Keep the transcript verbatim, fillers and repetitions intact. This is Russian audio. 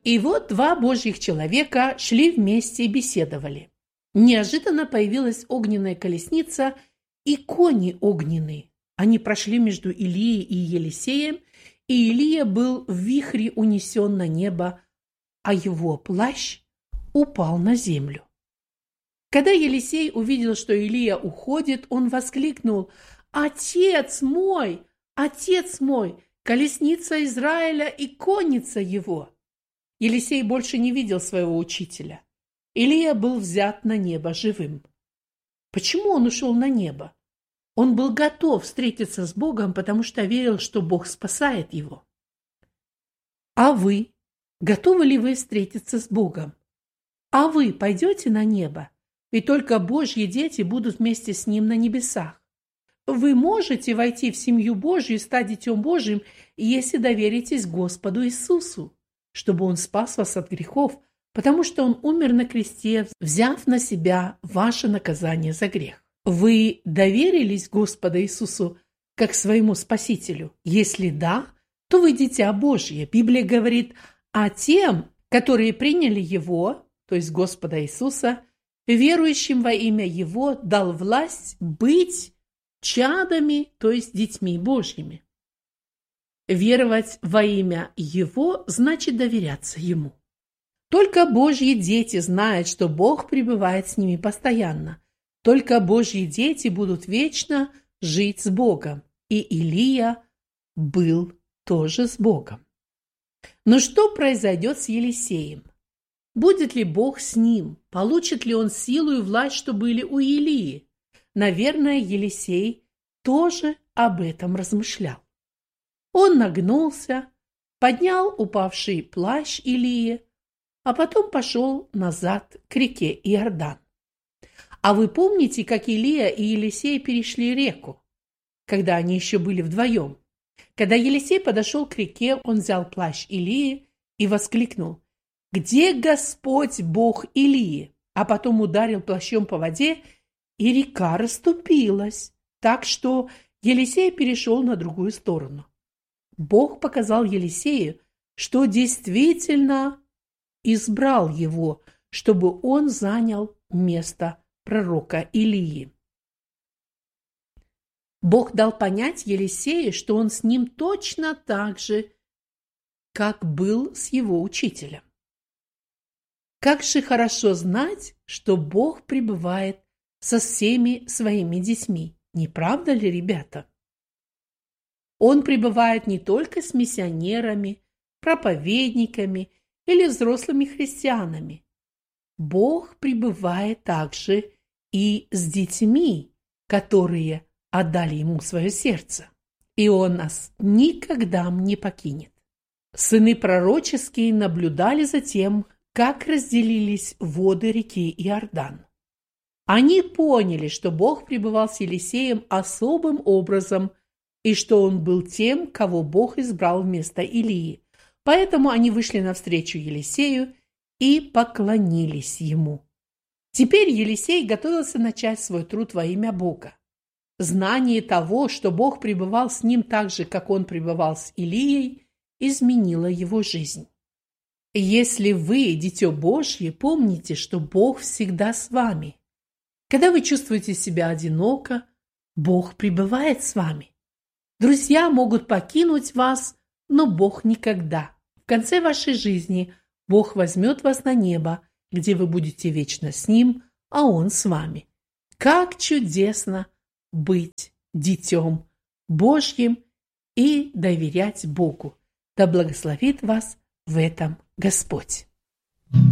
И вот два божьих человека шли вместе и беседовали. Неожиданно появилась огненная колесница и кони огненные. Они прошли между Илией и Елисеем, и Илия был в вихре унесен на небо, а его плащ упал на землю. Когда Елисей увидел, что Илия уходит, он воскликнул: «Отец мой! Отец мой! Колесница Израиля и конница его!» Елисей больше не видел своего учителя. Илия был взят на небо живым. Почему он ушел на небо? Он был готов встретиться с Богом, потому что верил, что Бог спасает его. А вы? Готовы ли вы встретиться с Богом? А вы пойдете на небо? Ведь только Божьи дети будут вместе с Ним на небесах. Вы можете войти в семью Божью и стать детем Божьим, если доверитесь Господу Иисусу, чтобы Он спас вас от грехов, потому что Он умер на кресте, взяв на себя ваше наказание за грех. Вы доверились Господу Иисусу как своему Спасителю? Если да, то вы дитя Божье. Библия говорит: а тем, которые приняли Его, то есть Господа Иисуса, верующим во имя Его, дал власть быть чадами, то есть детьми Божьими. Веровать во имя Его значит доверяться Ему. Только Божьи дети знают, что Бог пребывает с ними постоянно. Только Божьи дети будут вечно жить с Богом. И Илия был тоже с Богом. Но что произойдет с Елисеем? Будет ли Бог с ним? Получит ли он силу и власть, что были у Илии? Наверное, Елисей тоже об этом размышлял. Он нагнулся, поднял упавший плащ Илии, а потом пошел назад к реке Иордан. А вы помните, как Илия и Елисей перешли реку, когда они еще были вдвоем? Когда Елисей подошел к реке, он взял плащ Илии и воскликнул: «Где Господь Бог Илии?» А потом ударил плащом по воде, и река расступилась, так что Елисей перешел на другую сторону. Бог показал Елисею, что действительно избрал его, чтобы он занял место пророка Илии. Бог дал понять Елисею, что он с ним точно так же, как был с его учителем. Как же хорошо знать, что Бог пребывает со всеми своими детьми, не правда ли, ребята? Он пребывает не только с миссионерами, проповедниками или взрослыми христианами. Бог пребывает также и с детьми, которые отдали Ему свое сердце. И Он нас никогда не покинет. Сыны пророческие наблюдали за тем, как разделились воды реки Иордан. Они поняли, что Бог пребывал с Елисеем особым образом и что он был тем, кого Бог избрал вместо Илии. Поэтому они вышли навстречу Елисею и поклонились ему. Теперь Елисей готовился начать свой труд во имя Бога. Знание того, что Бог пребывал с ним так же, как он пребывал с Илией, изменило его жизнь. Если вы дитё Божье, помните, что Бог всегда с вами. Когда вы чувствуете себя одиноко, Бог пребывает с вами. Друзья могут покинуть вас, но Бог никогда. В конце вашей жизни Бог возьмет вас на небо, где вы будете вечно с Ним, а Он с вами. Как чудесно быть дитем Божьим и доверять Богу. Да благословит вас в этом Господь.